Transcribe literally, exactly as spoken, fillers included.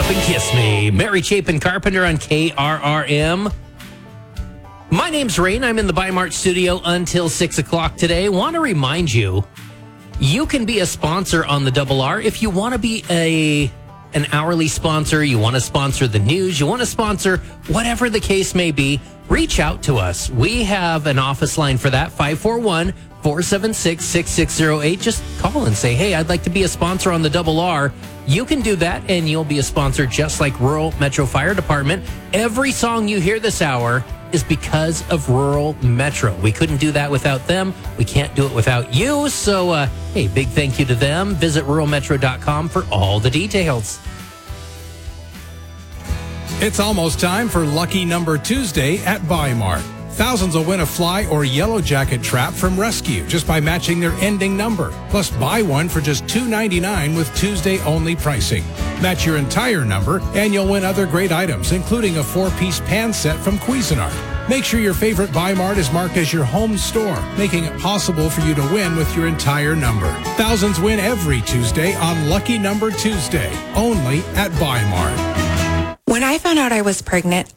and Kiss Me. Mary Chapin Carpenter on K R R M. My name's Rain. I'm in the Bi-Mart studio until six o'clock today. Want to remind you, you can be a sponsor on the Double R. If you want to be a an hourly sponsor, you want to sponsor the news, you want to sponsor whatever the case may be, reach out to us. We have an office line for that, five four one, four seven six, six six zero eight. Just call and say, hey, I'd like to be a sponsor on the Double R. You can do that, and you'll be a sponsor just like Rural Metro Fire Department. Every song you hear this hour is because of Rural Metro. We couldn't do that without them. We can't do it without you. So, uh, hey, big thank you to them. Visit rural metro dot com for all the details. It's almost time for Lucky Number Tuesday at Bi-Mart. Thousands will win a fly or yellow jacket trap from Rescue just by matching their ending number. Plus, buy one for just two ninety-nine with Tuesday-only pricing. Match your entire number, and you'll win other great items, including a four-piece pan set from Cuisinart. Make sure your favorite Bi-Mart is marked as your home store, making it possible for you to win with your entire number. Thousands win every Tuesday on Lucky Number Tuesday, only at Bi-Mart. When I found out I was pregnant,